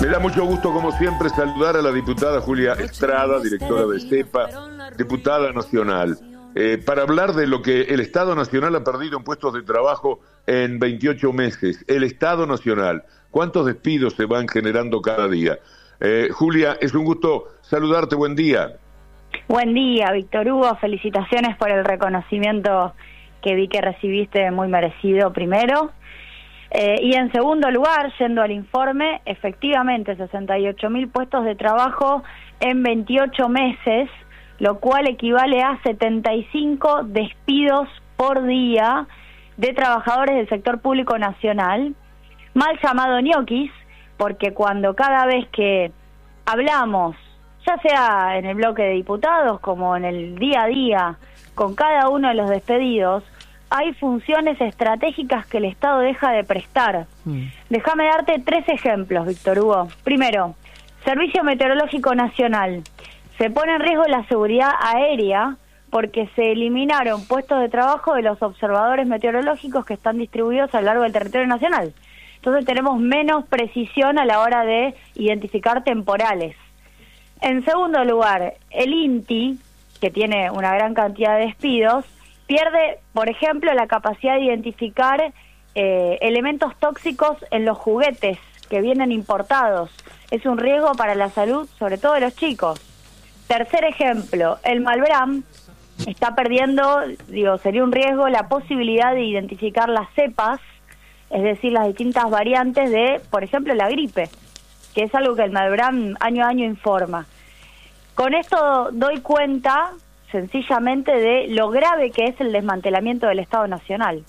Me da mucho gusto, como siempre, saludar a la diputada Julia Estrada, directora de CEPA, diputada nacional, para hablar de lo que el Estado Nacional ha perdido en puestos de trabajo en 28 meses. El Estado Nacional, ¿cuántos despidos se van generando cada día? Julia, es un gusto saludarte, buen día. Buen día, Víctor Hugo, felicitaciones por el reconocimiento que vi que recibiste, muy merecido primero. Y en segundo lugar, yendo al informe, efectivamente 68.000 puestos de trabajo en 28 meses, lo cual equivale a 75 despidos por día de trabajadores del sector público nacional, mal llamado ñoquis, porque cuando cada vez que hablamos, ya sea en el bloque de diputados como en el día a día, con cada uno de los despedidos, hay funciones estratégicas que el Estado deja de prestar. Déjame darte 3 ejemplos, Víctor Hugo. Primero, Servicio Meteorológico Nacional. Se pone en riesgo la seguridad aérea porque se eliminaron puestos de trabajo de los observadores meteorológicos que están distribuidos a lo largo del territorio nacional. Entonces tenemos menos precisión a la hora de identificar temporales. En segundo lugar, el INTI, que tiene una gran cantidad de despidos, pierde, por ejemplo, la capacidad de identificar elementos tóxicos en los juguetes que vienen importados. Es un riesgo para la salud, sobre todo de los chicos. Tercer ejemplo, el Malbrán está perdiendo, sería un riesgo la posibilidad de identificar las cepas, es decir, las distintas variantes de, por ejemplo, la gripe, que es algo que el Malbrán año a año informa. Con esto doy cuenta sencillamente de lo grave que es el desmantelamiento del Estado Nacional.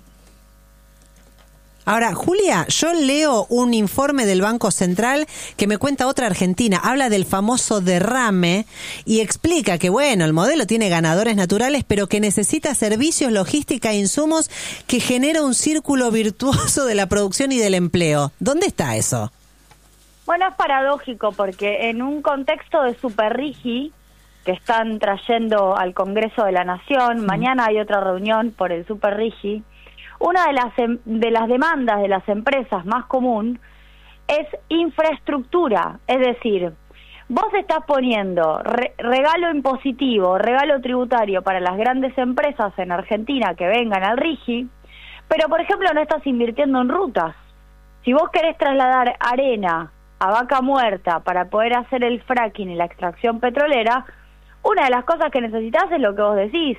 Ahora, Julia, yo leo un informe del Banco Central que me cuenta otra Argentina, habla del famoso derrame y explica que, bueno, el modelo tiene ganadores naturales, pero que necesita servicios, logística e insumos que genera un círculo virtuoso de la producción y del empleo. ¿Dónde está eso? Bueno, es paradójico porque en un contexto de superrigi que están trayendo al Congreso de la Nación, mañana hay otra reunión por el superrigi, una de las demandas de las empresas más común es infraestructura, es decir, vos estás poniendo regalo impositivo, regalo tributario para las grandes empresas en Argentina que vengan al RIGI, pero por ejemplo no estás invirtiendo en rutas. Si vos querés trasladar arena a Vaca Muerta para poder hacer el fracking y la extracción petrolera, una de las cosas que necesitas es lo que vos decís,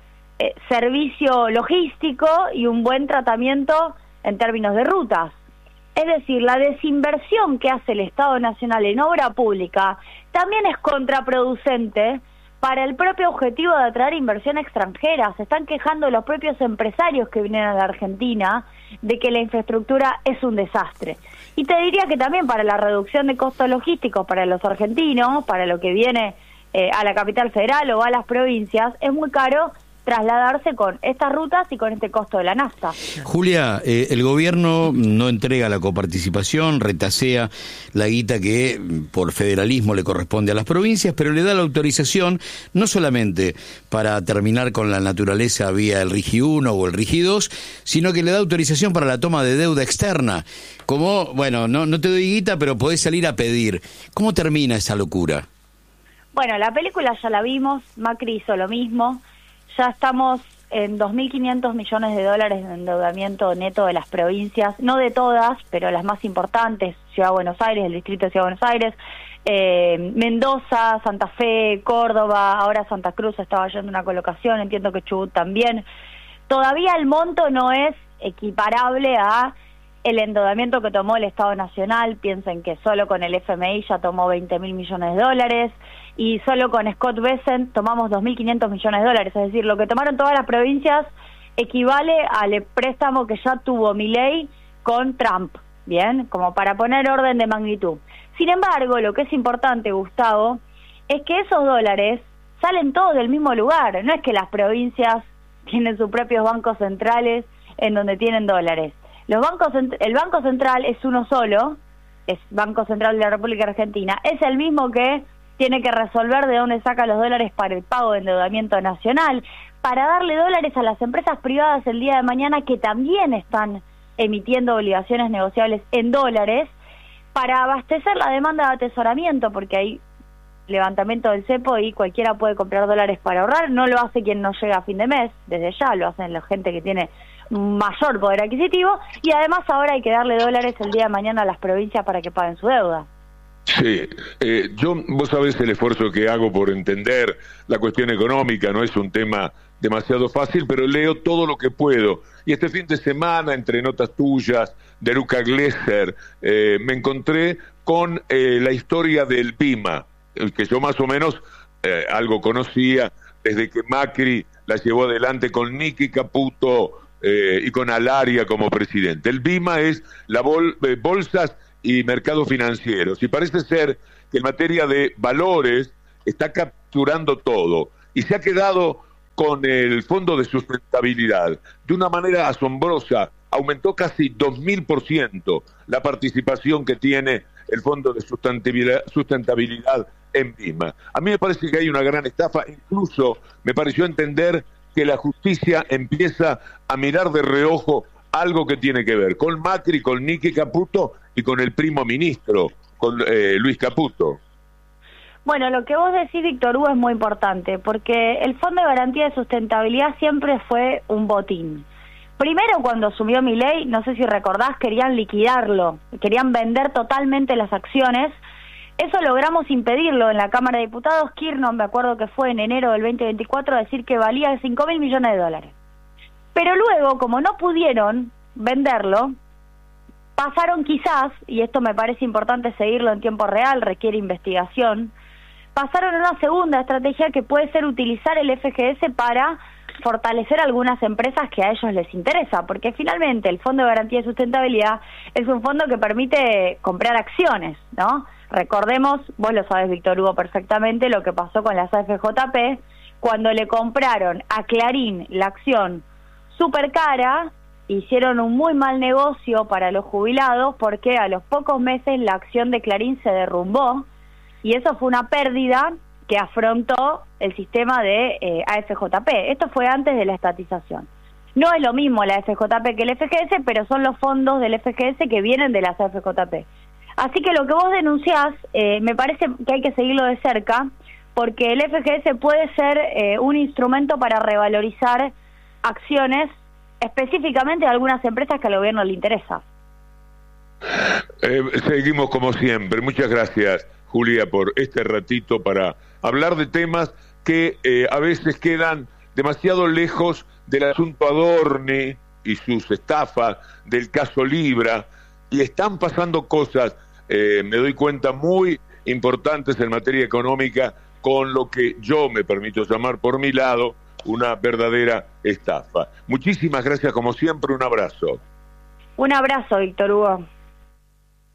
servicio logístico y un buen tratamiento en términos de rutas. Es decir, la desinversión que hace el Estado Nacional en obra pública también es contraproducente para el propio objetivo de atraer inversión extranjera. Se están quejando los propios empresarios que vienen a la Argentina de que la infraestructura es un desastre. Y te diría que también para la reducción de costos logísticos para los argentinos, para lo que viene a la capital federal o a las provincias, es muy caro trasladarse con estas rutas y con este costo de la nafta. Julia, el gobierno no entrega la coparticipación, retasea la guita que por federalismo le corresponde a las provincias, pero le da la autorización no solamente para terminar con la naturaleza vía el RIGI 1 o el RIGI 2, sino que le da autorización para la toma de deuda externa. Como, bueno, no te doy guita, pero podés salir a pedir. ¿Cómo termina esa locura? Bueno, la película ya la vimos, Macri hizo lo mismo. Ya estamos en 2.500 millones de dólares de endeudamiento neto de las provincias, no de todas, pero las más importantes, Ciudad de Buenos Aires, el distrito de Ciudad de Buenos Aires, Mendoza, Santa Fe, Córdoba, ahora Santa Cruz estaba yendo una colocación, entiendo que Chubut también. Todavía el monto no es equiparable a el endeudamiento que tomó el Estado Nacional. Piensen que solo con el FMI ya tomó 20.000 millones de dólares, y solo con Scott Bessent tomamos 2.500 millones de dólares, es decir, lo que tomaron todas las provincias equivale al préstamo que ya tuvo Milei con Trump, bien, como para poner orden de magnitud. Sin embargo, lo que es importante, Gustavo, es que esos dólares salen todos del mismo lugar, no es que las provincias tienen sus propios bancos centrales en donde tienen dólares. El Banco Central es uno solo, es Banco Central de la República Argentina, es el mismo que tiene que resolver de dónde saca los dólares para el pago de endeudamiento nacional, para darle dólares a las empresas privadas el día de mañana que también están emitiendo obligaciones negociables en dólares, para abastecer la demanda de atesoramiento, porque hay levantamiento del cepo y cualquiera puede comprar dólares para ahorrar. No lo hace quien no llega a fin de mes, desde ya lo hacen la gente que tiene mayor poder adquisitivo, y además ahora hay que darle dólares el día de mañana a las provincias para que paguen su deuda. Sí, vos sabés el esfuerzo que hago por entender la cuestión económica, no es un tema demasiado fácil, pero leo todo lo que puedo. Y este fin de semana, entre notas tuyas, de Luca Glesser, me encontré con la historia del PIMA, que yo más o menos algo conocía desde que Macri la llevó adelante con Nicky Caputo y con Alaria como presidente. El BIMA es la bolsas y mercados financieros, y parece ser que en materia de valores está capturando todo, y se ha quedado con el Fondo de Sustentabilidad de una manera asombrosa. Aumentó casi 2000% la participación que tiene el Fondo de Sustentabilidad en BIMA. A mí me parece que hay una gran estafa, incluso me pareció entender que la justicia empieza a mirar de reojo algo que tiene que ver con Macri, con Nicky Caputo y con el primo ministro, con Luis Caputo. Bueno, lo que vos decís, Víctor Hugo, es muy importante, porque el Fondo de Garantía de Sustentabilidad siempre fue un botín. Primero, cuando asumió Milei, no sé si recordás, querían liquidarlo, querían vender totalmente las acciones. Eso logramos impedirlo en la Cámara de Diputados. Kirchner, me acuerdo que fue en enero del 2024, a decir que valía 5.000 millones de dólares. Pero luego, como no pudieron venderlo, pasaron quizás, y esto me parece importante seguirlo en tiempo real, requiere investigación, pasaron a una segunda estrategia que puede ser utilizar el FGS para fortalecer algunas empresas que a ellos les interesa, porque finalmente el Fondo de Garantía de Sustentabilidad es un fondo que permite comprar acciones, ¿no? Recordemos, vos lo sabés, Víctor Hugo, perfectamente, lo que pasó con las AFJP, cuando le compraron a Clarín la acción súper cara, hicieron un muy mal negocio para los jubilados, porque a los pocos meses la acción de Clarín se derrumbó, y eso fue una pérdida que afrontó el sistema de AFJP. Esto fue antes de la estatización. No es lo mismo la AFJP que el FGS, pero son los fondos del FGS que vienen de las AFJP. Así que lo que vos denunciás, me parece que hay que seguirlo de cerca, porque el FGS puede ser un instrumento para revalorizar acciones, específicamente de algunas empresas que al gobierno le interesa. Seguimos como siempre. Muchas gracias, Julia, por este ratito para hablar de temas que a veces quedan demasiado lejos del asunto Adorni y sus estafas, del caso Libra, y están pasando cosas, me doy cuenta, muy importantes en materia económica, con lo que yo me permito llamar por mi lado una verdadera estafa. Muchísimas gracias, como siempre, un abrazo. Un abrazo, Víctor Hugo.